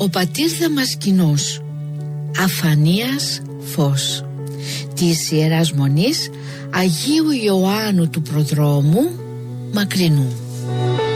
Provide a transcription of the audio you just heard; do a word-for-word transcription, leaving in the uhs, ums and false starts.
ο πατήρ Δαμασκηνός, Αφανίας Φως, της Ιεράς Μονής Αγίου Ιωάννου του Προδρόμου Μακρινού.